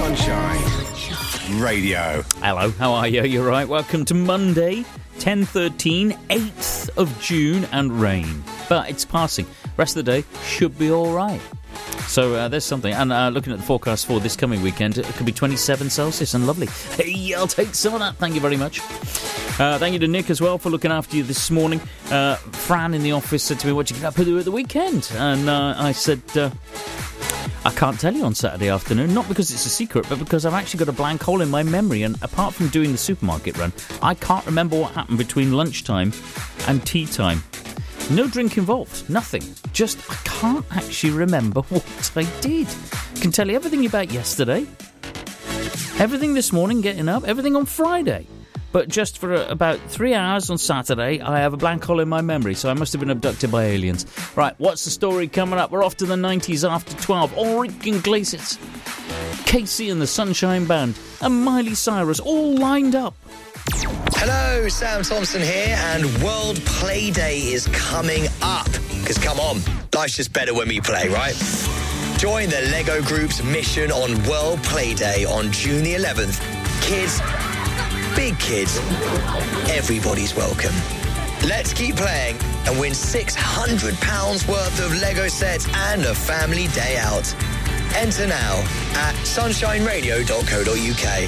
Sunshine Radio. Hello, how are you? You're right. Welcome to Monday, 10:13, 8th of June, and rain. But it's passing. Rest of the day should be all right. So there's something. And looking at the forecast for this coming weekend, it could be 27 Celsius and lovely. Hey, I'll take some of that. Thank you very much. Thank you to Nick as well for looking after you this morning. Fran in the office said to me, what you get up to do at the weekend? And I said, I can't tell you on Saturday afternoon, not because it's a secret, but because I've actually got a blank hole in my memory. And apart from doing the supermarket run, I can't remember what happened between lunchtime and tea time. No drink involved, nothing. Just, I can't actually remember what I did. I can tell you everything about yesterday, everything this morning, getting up, everything on Friday. But just for about 3 hours on Saturday, I have a blank hole in my memory, so I must have been abducted by aliens. Right, what's the story coming up? We're off to the 90s after 12. Ulrich Iglesias, Casey and the Sunshine Band, and Miley Cyrus all lined up. Hello, Sam Thompson here, and World Play Day is coming up. Because come on, life's just better when we play, right? Join the Lego Group's mission on World Play Day on June the 11th. Kids, big kids, everybody's welcome. Let's keep playing and win £600 worth of Lego sets and a family day out. Enter now at sunshineradio.co.uk.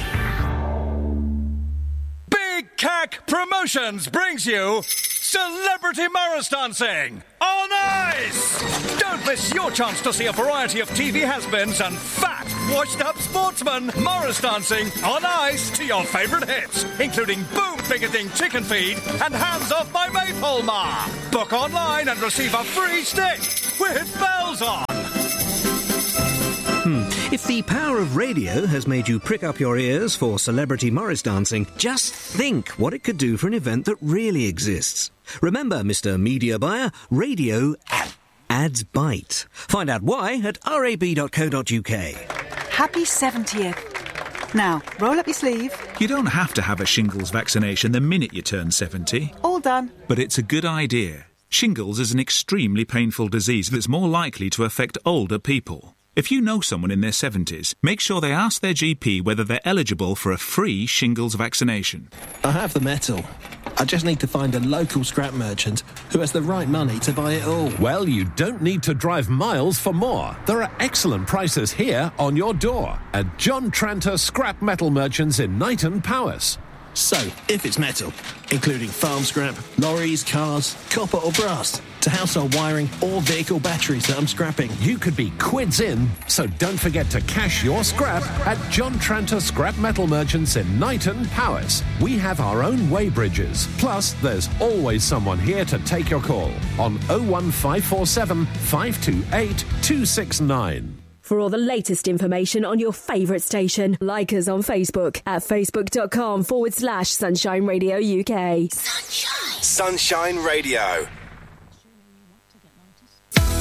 CAC Promotions brings you Celebrity Morris Dancing on Ice! Don't miss your chance to see a variety of TV has-beens and fat, washed-up sportsmen Morris dancing on ice to your favourite hits, including Boom Bigoting Chicken Feed and Hands Off My Maypole Ma. Book online and receive a free stick with bells on. If the power of radio has made you prick up your ears for Celebrity Morris Dancing, just think what it could do for an event that really exists. Remember, Mr. Media Buyer, radio adds bite. Find out why at rab.co.uk. Happy 70th. Now, roll up your sleeve. You don't have to have a shingles vaccination the minute you turn 70. All done. But it's a good idea. Shingles is an extremely painful disease that's more likely to affect older people. If you know someone in their 70s, make sure they ask their GP whether they're eligible for a free shingles vaccination. I have the metal. I just need to find a local scrap merchant who has the right money to buy it all. Well, you don't need to drive miles for more. There are excellent prices here on your door at John Tranter Scrap Metal Merchants in Knighton, Powys. So, if it's metal, including farm scrap, lorries, cars, copper or brass, to household wiring or vehicle batteries that I'm scrapping, you could be quids in, so don't forget to cash your scrap at John Tranter Scrap Metal Merchants in Knighton, Powys. We have our own weighbridges, plus there's always someone here to take your call on 01547 528 269. For all the latest information on your favourite station, like us on Facebook at facebook.com/Sunshine Radio UK. Sunshine Radio.